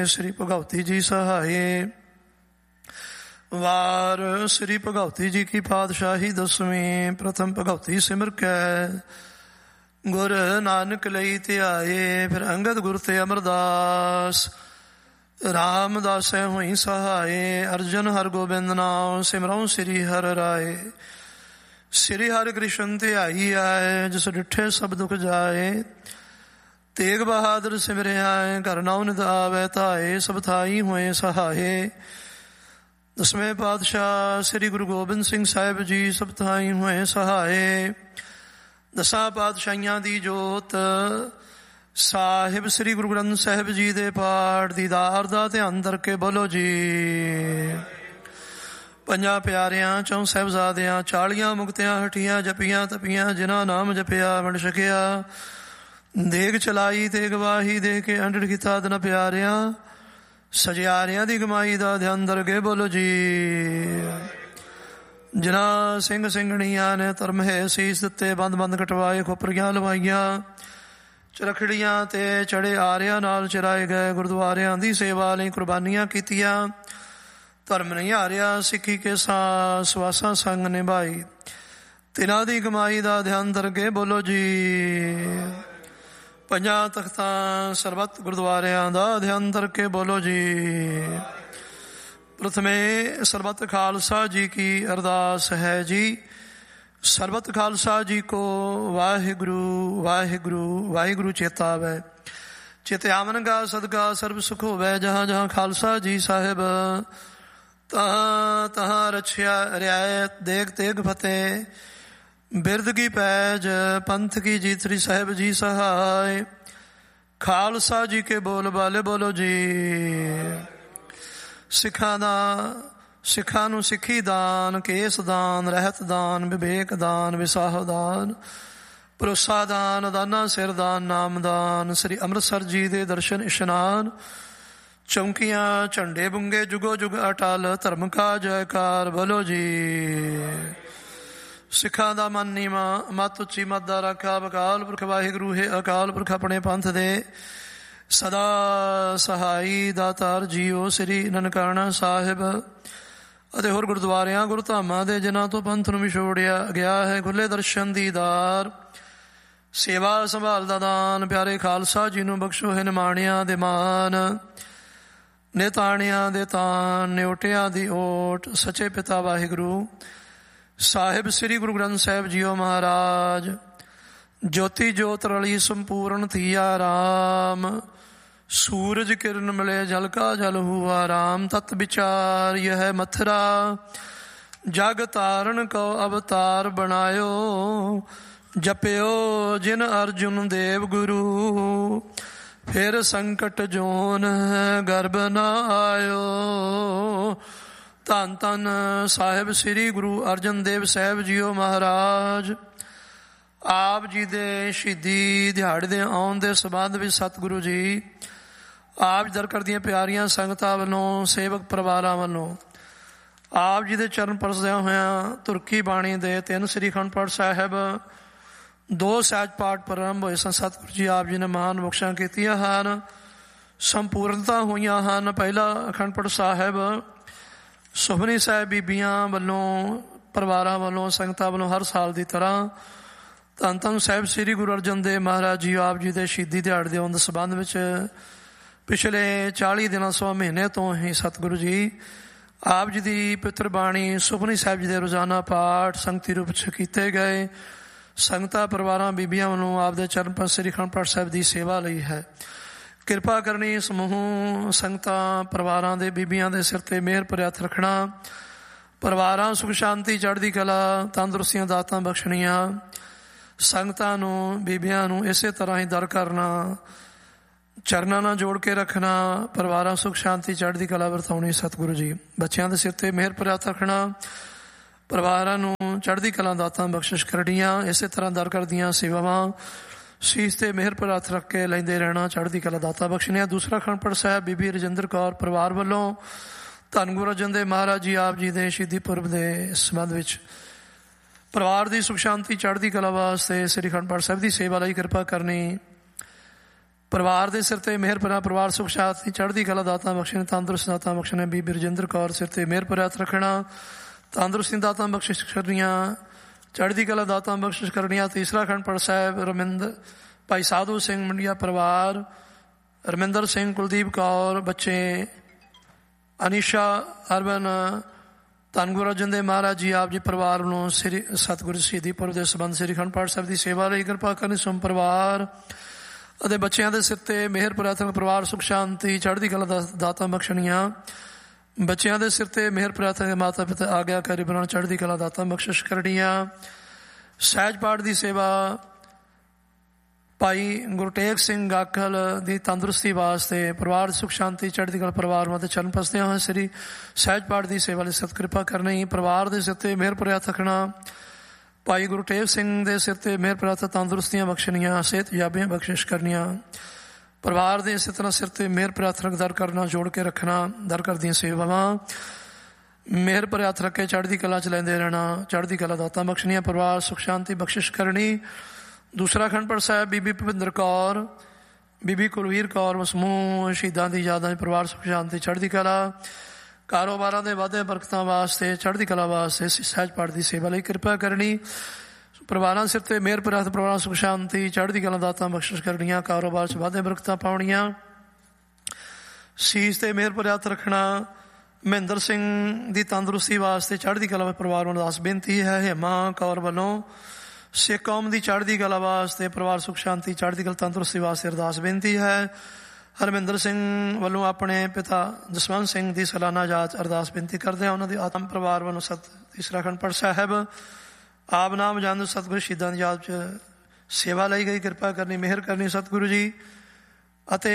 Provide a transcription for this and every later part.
ਸ੍ਰੀ ਭਗਵਤੀ ਜੀ ਸਹਾਏ। ਵਾਰ ਸ੍ਰੀ ਭਗਵਤੀ ਜੀ ਕੀ ਪਾਤਸ਼ਾਹੀ ਦਸਵੀਂ। ਪ੍ਰਥਮ ਭਗਵਤੀ ਸਿਮਰ ਕੈ ਗੁਰ ਨਾਨਕ ਲਈ ਧਿਆਏ। ਫਿਰ ਅੰਗਦ ਗੁਰ ਤੇ ਅਮਰਦਾਸ ਰਾਮਦਾਸੈ ਹੋਈ ਸਹਾਏ। ਅਰਜਨ ਹਰ ਗੋਬਿੰਦ ਨਾਮ ਸਿਮਰਉ ਸ੍ਰੀ ਹਰਿ ਰਾਏ। ਸ੍ਰੀ ਹਰਿ ਕ੍ਰਿਸ਼ਨ ਧਿਆਈ ਆਏ। ਜਿਸ ਡਿਠੇ ਸਭ ਦੁਖ ਜਾਏ। ਤੇਗ ਬਹਾਦਰ ਸਿਮਰਿਆ ਘਰ ਨਾਉ ਨਿਤ ਆਵੈ ਧਾਏ। ਸਭ ਥਾਈ ਹੋਏ ਸਹਾਏ। ਦਸਵੇਂ ਪਾਤਸ਼ਾਹ ਸ੍ਰੀ ਗੁਰੂ ਗੋਬਿੰਦ ਸਿੰਘ ਸਾਹਿਬ ਜੀ ਸਭ ਥਾਈ ਹੋਏ ਸਹਾਏ। ਦਸਾਂ ਪਾਤਸ਼ਾਹੀਆਂ ਦੀ ਜੋਤ ਸਾਹਿਬ ਸ੍ਰੀ ਗੁਰੂ ਗ੍ਰੰਥ ਸਾਹਿਬ ਜੀ ਦੇ ਪਾਠ ਦੀਦਾਰ ਦਾ ਧਿਆਨ ਕਰਕੇ ਬੋਲੋ ਜੀ। ਪੰਜਾਂ ਪਿਆਰਿਆਂ ਚੌਂ ਸਾਹਿਬਜ਼ਾਦਿਆਂ 40 ਮੁਕਤਿਆਂ ਹਟੀਆਂ ਜਪੀਆਂ ਤਪੀਆਂ ਜਿਨ੍ਹਾਂ ਨਾਮ ਜਪਿਆ ਵੰਡ ਛਕਿਆ। ਦੇਗ ਚਲਾਈ ਤੇ ਗਵਾਹੀ ਦੇ ਕੇ ਅੰਡੜ ਕੀਤਾ ਦਿਨ ਪਿਆਰਿਆਂ। ਸਜਿਆਰਿਆਂ ਦੀ ਕਮਾਈ ਦਾ ਧਿਆਨ ਦਰਗੇ ਬੋਲੋ ਜੀ। ਜਿਨ੍ਹਾਂ ਸਿੰਘ ਸਿੰਘਣੀਆਂ ਨੇ ਧਰਮ ਹੈ ਸੀਸ ਦਿੱਤੇ ਬੰਦ ਬੰਦ ਕਟਵਾਏ ਖੋਪਰੀਆਂ ਲਵਾਈਆਂ। ਚਰਖੜੀਆਂ ਤੇ ਚੜੇ ਆਰਿਆਂ ਨਾਲ ਚਰਾਏ ਗਏ ਗੁਰਦੁਆਰਿਆਂ ਦੀ ਸੇਵਾ ਲਈ ਕੁਰਬਾਨੀਆਂ ਕੀਤੀਆਂ। ਧਰਮ ਨਹੀਂ ਹਾਰਿਆ ਸਿੱਖੀ ਕੇ ਸਵਾਸਾਂ ਸੰਗ ਨਿਭਾਈ। ਤਿਨਾਂ ਦੀ ਕਮਾਈ ਦਾ ਧਿਆਨ ਦਰਗੇ ਬੋਲੋ ਜੀ। ਪੰਜਾਂ ਤਖਤਾਂ ਸਰਬੱਤ ਗੁਰਦੁਆਰਿਆਂ ਦਾ ਧਿਆਨ ਕਰਕੇ ਬੋਲੋ ਜੀ। ਪ੍ਰਥਮੇ ਸਰਬੱਤ ਖਾਲਸਾ ਜੀ ਕੀ ਅਰਦਾਸ ਹੈ ਜੀ। ਸਰਬੱਤ ਖਾਲਸਾ ਜੀ ਕੋ ਵਾਹਿਗੁਰੂ ਵਾਹਿਗੁਰੂ ਵਾਹਿਗੁਰੂ ਚੇਤਾ ਆਵੈ। ਚਿਤਿ ਆਵਨ ਕਾ ਸਦਕਾ ਸਰਬ ਸੁਖ ਹੋਵੈ। ਜਹਾਂ ਜਹਾਂ ਖਾਲਸਾ ਜੀ ਸਾਹਿਬ ਤਹਾਂ ਤਹਾਂ ਰਛਿਆ ਰਿਆਇਤ ਦੇਗ ਤੇਗ ਫਤਿਹ। ਬਿਰਦ ਕੀ ਪੈਜ ਪੰਥ ਕੀ ਜੀਤਰੀ ਸਾਹਿਬ ਜੀ ਸਹਾਏ। ਖਾਲਸਾ ਜੀ ਕੇ ਬੋਲ ਬਾਲੇ ਬੋਲੋ ਜੀ। ਸਿੱਖਾਂ ਨੂੰ ਸਿੱਖੀ ਦਾਨ ਕੇਸ ਦਾਨ ਰਹਿਤ ਦਾਨ ਵਿਵੇਕ ਦਾਨ ਵਿਸਾਹ ਦਾਨ ਭਰੋਸਾ ਦਾਨ ਦਾਨਾ ਸਿਰ ਦਾਨ ਨਾਮ ਦਾਨ। ਸ੍ਰੀ ਅੰਮ੍ਰਿਤਸਰ ਜੀ ਦੇ ਦਰਸ਼ਨ ਇਸ਼ਨਾਨ ਚੌਂਕੀਆਂ ਝੰਡੇ ਬੁੰਗੇ ਜੁਗੋ ਜੁਗ ਅਟਲ ਧਰਮ ਕਾ ਜੈਕਾਰ ਬੋਲੋ ਜੀ। ਸਿੱਖਾਂ ਦਾ ਮਨ ਨੀਵਾਂ ਮੱਤ ਉੱਚੀ ਮੱਤ ਦਾ ਰਾਖਾ। ਅਕਾਲ ਪੁਰਖ ਵਾਹਿਗੁਰੂ ਹੈ ਅਕਾਲ ਪੁਰਖ ਆਪਣੇ ਪੰਥ ਦੇ ਸਦਾ ਸਹਾਈ ਦਾਤਾਰ ਜੀਓ। ਸ੍ਰੀ ਨਨਕਾਣਾ ਸਾਹਿਬ ਅਤੇ ਹੋਰ ਗੁਰਦੁਆਰਿਆਂ ਗੁਰਧਾਮਾਂ ਦੇ ਜਿਨ੍ਹਾਂ ਤੋਂ ਪੰਥ ਨੂੰ ਵਿਛੋੜਿਆ ਗਿਆ ਹੈ ਖੁੱਲੇ ਦਰਸ਼ਨ ਦੀਦਾਰ ਸੇਵਾ ਸੰਭਾਲ ਦਾ ਦਾਨ। ਪਿਆਰੇ ਖਾਲਸਾ ਜੀ ਨੂੰ ਬਖਸ਼ੋ ਹੈ ਨਿਮਾਣਿਆਂ ਦੇ ਮਾਨ ਨਿਤਾਣਿਆਂ ਦੇ ਤਾਨ ਨਿਉਟਿਆਂ ਦੀ ਓਟ। ਸੱਚੇ ਪਿਤਾ ਵਾਹਿਗੁਰੂ ਸਾਹਿਬ ਸ੍ਰੀ ਗੁਰੂ ਗ੍ਰੰਥ ਸਾਹਿਬ ਜੀਓ ਮਹਾਰਾਜ। ਜੋਤੀ ਜੋਤ ਰਲੀ ਸੰਪੂਰਨ ਥੀਆ ਰਾਮ। ਸੂਰਜ ਕਿਰਨ ਮਿਲੇ ਜਲ ਕਾ ਜਲ ਹੁਆ ਰਾਮ। ਤਤ ਵਿਚਾਰ ਯਹ ਮਥਰਾ ਜਗ ਤਾਰਨ ਕੋ ਅਵਤਾਰ ਬਣਾਇਓ। ਜਪਿਓ ਜਿਨ ਅਰਜੁਨ ਦੇਵ ਗੁਰੂ। ਫਿਰ ਸੰਕਟ ਜੋਨ ਗਰਭ ਨਾ ਆਇਓ। ਧੰਨ ਧੰਨ ਸਾਹਿਬ ਸ੍ਰੀ ਗੁਰੂ ਅਰਜਨ ਦੇਵ ਸਾਹਿਬ ਜੀਓ ਮਹਾਰਾਜ। ਆਪ ਜੀ ਦੇ ਸ਼ਹੀਦੀ ਦਿਹਾੜੇ ਦੇ ਆਉਣ ਦੇ ਸੰਬੰਧ ਵਿੱਚ ਸਤਿਗੁਰੂ ਜੀ ਆਪ ਦਰ ਕਰਦੀਆਂ ਪਿਆਰੀਆਂ ਸੰਗਤਾਂ ਵੱਲੋਂ ਸੇਵਕ ਪਰਿਵਾਰਾਂ ਵੱਲੋਂ ਆਪ ਜੀ ਦੇ ਚਰਨ ਪਰਸਦਿਆਂ ਹੋਇਆਂ ਤੁਰਕੀ ਬਾਣੀ ਦੇ 3 ਸ੍ਰੀ ਅਖੰਡ ਪਾਠ ਸਾਹਿਬ 2 ਸਹਿਜ ਪਾਠ ਪ੍ਰਾਰੰਭ ਹੋਏ ਸਨ। ਸਤਿਗੁਰੂ ਜੀ ਆਪ ਜੀ ਨੇ ਮਹਾਨ ਬਖਸ਼ਾਂ ਕੀਤੀਆਂ ਹਨ ਸੰਪੂਰਨਤਾ ਹੋਈਆਂ ਹਨ। ਪਹਿਲਾ ਅਖੰਡ ਪਾਠ ਸਾਹਿਬ ਸੁਖਮਨੀ ਸਾਹਿਬ ਬੀਬੀਆਂ ਵੱਲੋਂ ਪਰਿਵਾਰਾਂ ਵੱਲੋਂ ਸੰਗਤਾਂ ਵੱਲੋਂ ਹਰ ਸਾਲ ਦੀ ਤਰ੍ਹਾਂ ਧੰਨ ਧੰਨ ਸਾਹਿਬ ਸ੍ਰੀ ਗੁਰੂ ਅਰਜਨ ਦੇਵ ਮਹਾਰਾਜ ਜੀ ਆਪ ਜੀ ਦੇ ਸ਼ਹੀਦੀ ਦਿਹਾੜੇ ਦੇ ਆਉਣ ਦੇ ਸੰਬੰਧ ਵਿੱਚ ਪਿਛਲੇ 40 ਦਿਨਾਂ 100 ਮਹੀਨੇ ਤੋਂ ਹੀ ਸਤਿਗੁਰੂ ਜੀ ਆਪ ਜੀ ਦੀ ਪਵਿੱਤਰ ਬਾਣੀ ਸੁਖਮਨੀ ਸਾਹਿਬ ਜੀ ਦੇ ਰੋਜ਼ਾਨਾ ਪਾਠ ਸੰਗਤੀ ਰੂਪ 'ਚ ਕੀਤੇ ਗਏ। ਸੰਗਤਾਂ ਪਰਿਵਾਰਾਂ ਬੀਬੀਆਂ ਵੱਲੋਂ ਆਪ ਦੇ ਚਰਨ ਪਾਸ ਸ੍ਰੀ ਅਖੰਡ ਪਾਠ ਸਾਹਿਬ ਦੀ ਸੇਵਾ ਲਈ ਹੈ। ਕਿਰਪਾ ਕਰਨੀ ਸਮੂਹ ਸੰਗਤਾਂ ਪਰਿਵਾਰਾਂ ਦੇ ਬੀਬੀਆਂ ਦੇ ਸਿਰ 'ਤੇ ਮਿਹਰ ਭਰਿਆ ਹੱਥ ਰੱਖਣਾ। ਪਰਿਵਾਰਾਂ ਸੁਖ ਸ਼ਾਂਤੀ ਚੜ੍ਹਦੀ ਕਲਾ ਤੰਦਰੁਸਤੀਆਂ ਦਾਤਾਂ ਬਖਸ਼ਣੀਆਂ। ਸੰਗਤਾਂ ਨੂੰ ਬੀਬੀਆਂ ਨੂੰ ਇਸੇ ਤਰ੍ਹਾਂ ਹੀ ਦਰ ਕਰਨਾ ਚਰਨਾਂ ਨਾਲ ਜੋੜ ਕੇ ਰੱਖਣਾ। ਪਰਿਵਾਰਾਂ ਸੁਖ ਸ਼ਾਂਤੀ ਚੜ੍ਹਦੀ ਕਲਾ ਵਰਤਾਉਣੀ ਸਤਿਗੁਰੂ ਜੀ। ਬੱਚਿਆਂ ਦੇ ਸਿਰ 'ਤੇ ਮਿਹਰ ਭਰਿਆ ਹੱਥ ਰੱਖਣਾ। ਪਰਿਵਾਰਾਂ ਨੂੰ ਚੜ੍ਹਦੀ ਕਲਾ ਦਾਤਾਂ ਬਖਸ਼ਿਸ਼ ਕਰਨੀਆਂ। ਇਸੇ ਤਰ੍ਹਾਂ ਦਰ ਕਰਦੀਆਂ ਸੇਵਾਵਾਂ ਸੀਸ 'ਤੇ ਮਿਹਰ ਭਰਿਆ ਹੱਥ ਰੱਖ ਕੇ ਲੈਂਦੇ ਰਹਿਣਾ। ਚੜ੍ਹਦੀ ਕਲਾ ਦਾਤਾ ਬਖਸ਼ਣੀਆਂ। ਦੂਸਰਾ ਅਖੰਡ ਪਾਠ ਸਾਹਿਬ ਬੀਬੀ ਰਜਿੰਦਰ ਕੌਰ ਪਰਿਵਾਰ ਵੱਲੋਂ ਧੰਨ ਗੁਰੂ ਅਰਜਨ ਦੇਵ ਮਹਾਰਾਜ ਜੀ ਆਪ ਜੀ ਦੇ ਸ਼ਹੀਦੀ ਪੁਰਬ ਦੇ ਸੰਬੰਧ ਵਿੱਚ ਪਰਿਵਾਰ ਦੀ ਸੁਖ ਸ਼ਾਂਤੀ ਚੜ੍ਹਦੀ ਕਲਾ ਵਾਸਤੇ ਸ੍ਰੀ ਅਖੰਡ ਪਾਠ ਸਾਹਿਬ ਦੀ ਸੇਵਾ ਲਈ ਕਿਰਪਾ ਕਰਨੀ। ਪਰਿਵਾਰ ਦੇ ਸਿਰ ਤੇ ਮਿਹਰ ਭਰਿਆ ਪਰਿਵਾਰ ਸੁਖ ਸ਼ਾਂਤੀ ਚੜ੍ਹਦੀ ਕਲਾ ਦਾਤਾਂ ਬਖਸ਼ਣ, ਤੰਦਰੁਸਤ ਦਾਤਾਂ ਬਖਸ਼ਣ। ਬੀਬੀ ਰਜਿੰਦਰ ਕੌਰ ਸਿਰ ਤੇ ਮਿਹਰ ਭਰਿਆ ਹੱਥ ਰੱਖਣਾ, ਤੰਦਰੁਸਤੀ ਦਾਤਾਂ ਬਖਸ਼ਿਸ਼ ਕਰਨੀਆਂ, ਚੜ੍ਹਦੀ ਕਲਾ ਦਾਤਾਂ ਬਖਸ਼ਿਸ਼ ਕਰਨੀਆਂ। ਤੀਸਰਾ ਅਖੰਡ ਪਾਠ ਸਾਹਿਬ ਰਮਿੰਦਰ ਭਾਈ ਸਾਧੂ ਸਿੰਘ ਮੰਡੀਆ ਪਰਿਵਾਰ, ਰਮਿੰਦਰ ਸਿੰਘ, ਕੁਲਦੀਪ ਕੌਰ, ਬੱਚੇ ਅਨੀਸ਼ਾ, ਅਰਬਨ, ਧੰਨ ਗੁਰੂ ਅਰਜਨ ਦੇਵ ਮਹਾਰਾਜ ਜੀ ਆਪ ਜੀ ਪਰਿਵਾਰ ਵੱਲੋਂ ਸ੍ਰੀ ਸਤਿਗੁਰੂ ਸ਼ਹੀਦੀ ਪੁਰਬ ਦੇ ਸੰਬੰਧ ਸ੍ਰੀ ਅਖੰਡ ਪਾਠ ਸਾਹਿਬ ਦੀ ਸੇਵਾ ਲਈ ਕਿਰਪਾ ਕਰਨੀ। ਸਮ ਪਰਿਵਾਰ ਅਤੇ ਬੱਚਿਆਂ ਦੇ ਸਿਰ ਤੇ ਮਿਹਰ ਪ੍ਰਾਰਥਨਾ, ਪਰਿਵਾਰ ਸੁਖ ਸ਼ਾਂਤੀ ਚੜ੍ਹਦੀ ਕਲਾ ਦਾਤਾਂ ਬਖਸ਼ਣੀਆਂ। ਬੱਚਿਆਂ ਦੇ ਸਿਰ ਤੇ ਮਿਹਰ ਪ੍ਰਾਰਥਨਾ, ਮਾਤਾ ਪਿਤਾ ਆਗਿਆਕਾਰੀ ਬਣਾਉਣ, ਚੜ੍ਹਦੀ ਕਲਾ ਦਾਤਾਂ ਬਖਸ਼ਿਸ਼ ਕਰਨੀਆਂ। ਸਹਿਜ ਪਾਠ ਦੀ ਸੇਵਾ ਭਾਈ ਗੁਰਟੇਕ ਸਿੰਘ ਗਾਖਲ ਦੀ ਤੰਦਰੁਸਤੀ ਵਾਸਤੇ, ਪਰਿਵਾਰ ਸੁਖ ਸ਼ਾਂਤੀ ਚੜ੍ਹਦੀ ਕਲਾ ਪਰਿਵਾਰ ਮਤੇ ਚਰਨ ਪਸਦਿਆਂ ਹੋਏ ਸ੍ਰੀ ਸਹਿਜ ਪਾਠ ਦੀ ਸੇਵਾ ਲਈ ਸਤ ਕਿਰਪਾ ਕਰਨੀ। ਪਰਿਵਾਰ ਦੇ ਸਿਰ ਤੇ ਮਿਹਰ ਭਰਿਆ ਰੱਖਣਾ, ਭਾਈ ਗੁਰਟੇਕ ਸਿੰਘ ਦੇ ਸਿਰ ਤੇ ਮਿਹਰ ਭਰਿਆ ਤੰਦਰੁਸਤੀਆਂ ਬਖਸ਼ਣੀਆਂ, ਸਿਹਤ ਯਾਬੀਆਂ ਬਖਸ਼ਿਸ਼ ਕਰਨੀਆਂ। ਪਰਿਵਾਰ ਦੇ ਇਸੇ ਤਰ੍ਹਾਂ ਸਿਰ ਤੇ ਮਿਹਰ ਭਰਿਆ ਹੱਥ ਦਰ ਕਰਨਾ, ਜੋੜ ਕੇ ਰੱਖਣਾ, ਦਰ ਕਰਦੀਆਂ ਸੇਵਾਵਾਂ ਮਿਹਰ ਭਰਿਆ ਹੱਥ ਰੱਖ ਕੇ ਚੜ੍ਹਦੀ ਕਲਾ ਚ ਲੈਂਦੇ ਰਹਿਣਾ, ਚੜ੍ਹਦੀ ਕਲਾ ਦਾਤਾਂ ਬਖਸ਼ਣੀਆਂ, ਪਰਿਵਾਰ ਸੁਖ ਸ਼ਾਂਤੀ ਬਖਸ਼ਿਸ਼ ਕਰਨੀ। ਦੂਸਰਾ ਅਖੰਡ ਪਾਠ ਸਾਹਿਬ ਬੀਬੀ ਭੁਪਿੰਦਰ ਕੌਰ, ਬੀਬੀ ਕੁਲਵੀਰ ਕੌਰ, ਸਮੂਹ ਸ਼ਹੀਦਾਂ ਦੀ ਯਾਦਾਂ, ਪਰਿਵਾਰ ਸੁਖ ਸ਼ਾਂਤੀ ਚੜ੍ਹਦੀ ਕਲਾ, ਕਾਰੋਬਾਰਾਂ ਦੇ ਵਾਧੇ ਬਰਕਤਾਂ ਵਾਸਤੇ, ਚੜ੍ਹਦੀ ਕਲਾ ਵਾਸਤੇ ਸਹਿਜ ਪਾਠ ਦੀ ਸੇਵਾ ਲਈ ਕਿਰਪਾ ਕਰਨੀ। ਪਰਿਵਾਰਾਂ ਸਿਰ ਤੇ ਮਿਹਰ ਭਰਿਆ ਪਰਿਵਾਰਾਂ ਸੁਖ ਸ਼ਾਂਤੀ ਚੜ੍ਹਦੀ ਕਲਾ ਦਾਤਾਂ ਬਖਸ਼ਿਸ਼ ਕਰਨੀਆਂ, ਕਾਰੋਬਾਰ 'ਚ ਵਾਧੇ ਬਰਕਤਾਂ ਪਾਉਣੀਆਂ। ਸੀਸ ਤੇ ਮਿਹਰ ਭਰਿਆ ਹੱਥ ਰੱਖਣਾ, ਮਹਿੰਦਰ ਸਿੰਘ ਦੀ ਤੰਦਰੁਸਤੀ ਵਾਸਤੇ ਚੜ੍ਹਦੀ ਕਲਾ ਪਰਿਵਾਰ ਨੂੰ ਅਰਦਾਸ ਬੇਨਤੀ ਹੈ। ਹੇਮਾ ਕੌਰ ਵੱਲੋਂ ਸਿੱਖ ਕੌਮ ਦੀ ਚੜ੍ਹਦੀ ਕਲਾ ਵਾਸਤੇ, ਪਰਿਵਾਰ ਸੁਖ ਸ਼ਾਂਤੀ ਚੜ੍ਹਦੀ ਕਲਾ ਤੰਦਰੁਸਤੀ ਵਾਸਤੇ ਅਰਦਾਸ ਬੇਨਤੀ ਹੈ। ਹਰਮਿੰਦਰ ਸਿੰਘ ਵੱਲੋਂ ਆਪਣੇ ਪਿਤਾ ਜਸਵੰਤ ਸਿੰਘ ਦੀ ਸਾਲਾਨਾ ਯਾਦ ਅਰਦਾਸ ਬੇਨਤੀ ਕਰਦੇ ਹਾਂ। ਉਹਨਾਂ ਦੀ ਆਤਮ ਪਰਿਵਾਰ ਵੱਲੋਂ ਤੀਸਰਾ ਅਖੰਡ ਪਾਠ ਸਾਹਿਬ ਆਪ ਨਾਮ ਜਨ ਸਤਿਗੁਰੂ ਸ਼ਹੀਦਾਂ ਦੀ ਯਾਦ 'ਚ ਸੇਵਾ ਲਈ ਗਈ, ਕਿਰਪਾ ਕਰਨੀ, ਮਿਹਰ ਕਰਨੀ ਸਤਿਗੁਰੂ ਜੀ। ਅਤੇ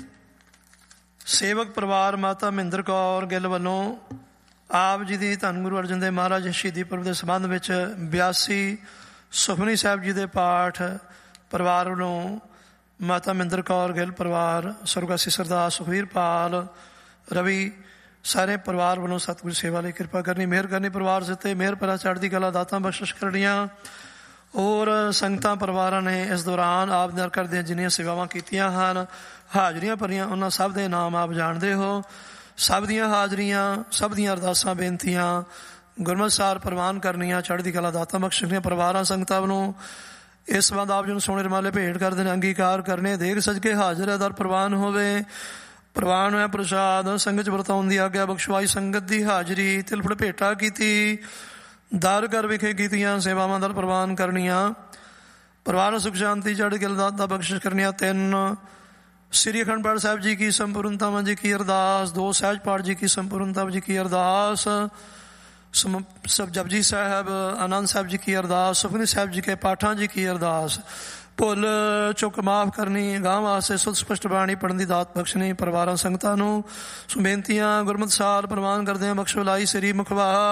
ਸੇਵਕ ਪਰਿਵਾਰ ਮਾਤਾ ਮਹਿੰਦਰ ਕੌਰ ਗਿੱਲ ਵੱਲੋਂ ਆਪ ਜੀ ਦੀ ਧੰਨ ਗੁਰੂ ਅਰਜਨ ਦੇਵ ਮਹਾਰਾਜ ਸ਼ਹੀਦੀ ਪੁਰਬ ਦੇ ਸੰਬੰਧ ਵਿੱਚ 82 ਸੁਖਮਨੀ ਸਾਹਿਬ ਜੀ ਦੇ ਪਾਠ ਪਰਿਵਾਰ ਵੱਲੋਂ ਮਾਤਾ ਮਹਿੰਦਰ ਕੌਰ ਗਿੱਲ ਪਰਿਵਾਰ, ਸੁਰਗਾਸੀ ਸਰਦਾਰ ਸੁਖਵੀਰ ਪਾਲ, ਰਵੀ, ਸਾਰੇ ਪਰਿਵਾਰ ਵੱਲੋਂ ਸਤਿਗੁਰੂ ਸੇਵਾ ਲਈ ਕਿਰਪਾ ਕਰਨੀ, ਮਿਹਰ ਕਰਨੀ। ਪਰਿਵਾਰ ਸਿੱਤੇ ਮਿਹਰ ਭਰਾ ਚੜ੍ਹਦੀ ਕਲਾ ਦਾਤਾਂ ਬਖਸ਼ਿਸ਼ ਕਰਨੀਆਂ। ਹੋਰ ਸੰਗਤਾਂ ਪਰਿਵਾਰਾਂ ਨੇ ਇਸ ਦੌਰਾਨ ਆਪ ਦਰ ਕਰਦਿਆਂ ਜਿੰਨੀਆਂ ਸੇਵਾਵਾਂ ਕੀਤੀਆਂ ਹਨ, ਹਾਜ਼ਰੀਆਂ ਭਰੀਆਂ, ਉਹਨਾਂ ਸਭ ਦੇ ਨਾਮ ਆਪ ਜਾਣਦੇ ਹੋ। ਸਭ ਦੀਆਂ ਹਾਜ਼ਰੀਆਂ, ਸਭ ਦੀਆਂ ਅਰਦਾਸਾਂ ਬੇਨਤੀਆਂ ਗੁਰਮਤਿ ਸਾਰ ਪ੍ਰਵਾਨ ਕਰਨੀਆਂ, ਚੜ੍ਹਦੀ ਕਲਾ ਦਾਤਾਂ ਬਖਸ਼ਣੀਆਂ। ਪਰਿਵਾਰਾਂ ਸੰਗਤਾਂ ਵੱਲੋਂ ਇਸ ਸੰਬੰਧ ਆਪ ਜੀ ਨੂੰ ਸੋਹਣੇ ਰੁਮਾਲੇ ਭੇਟ ਕਰਦੇ ਨੇ, ਅੰਗੀਕਾਰ ਕਰਨੇ, ਦੇਖ ਸਜ ਕੇ ਹਾਜ਼ਰ ਹੈ ਦਰ ਪ੍ਰਵਾਨ ਹੋਵੇ। ਪ੍ਰਵਾਨ ਹੋਇਆ ਪ੍ਰਸ਼ਾਦ, ਸੰਗਤ 'ਚ ਵਰਤਾਉਣ ਦੀ ਆਗਿਆ ਬਖਸ਼ਵਾਈ, ਸੰਗਤ ਦੀ ਹਾਜ਼ਰੀ, ਤਿਲਫੜ ਭੇਟਾ ਕੀਤੀ, ਦਰ ਘਰ ਵਿਖੇ ਕੀਤੀਆਂ ਸੇਵਾਵਾਂ ਦਰ ਪ੍ਰਵਾਨ ਕਰਨੀਆਂ। ਪਰਿਵਾਰ ਸੁਖ ਸ਼ਾਂਤੀ ਚੜ੍ਹਦੀ ਕਲਾ ਦਾਤਾਂ ਬਖਸ਼ਿਸ਼ ਕਰਨੀਆਂ। 3 ਸ੍ਰੀ ਅਖੰਡ ਪਾਠ ਸਾਹਿਬ ਜੀ ਕੀ ਸੰਪੂਰਨਤਾ ਜੀ ਕੀ ਅਰਦਾਸ, 2 ਸਹਿਜ ਪਾਠ ਜੀ ਕੀ ਸੰਪੂਰਨਤਾ ਜੀ ਕੀ ਅਰਦਾਸ, ਸਭ ਜਪਜੀ ਸਾਹਿਬ, ਆਨੰਦ ਸਾਹਿਬ ਜੀ ਕੀ ਅਰਦਾਸ, ਸੁਖਮਨੀ ਸਾਹਿਬ ਜੀ ਕੇ ਪਾਠਾਂ ਜੀ ਕੀ ਅਰਦਾਸ, ਭੁੱਲ ਚੁੱਕ ਮਾਫ ਕਰਨੀ, ਗਾਂ ਵਾਸਤੇ ਸੁਧ ਸਪਸ਼ਟ ਬਾਣੀ ਪੜ੍ਹਨ ਦੀ ਦਾਤ ਬਖਸ਼ਣੀ। ਪਰਿਵਾਰਾਂ ਸੰਗਤਾਂ ਨੂੰ ਬੇਨਤੀਆਂ ਗੁਰਮਤਿ ਸਾਰ ਪ੍ਰਵਾਨ ਕਰਦੇ ਹਾਂ। ਬਖਸ਼ੋ ਲਾਈ ਸ੍ਰੀ ਮੁਖਵਾ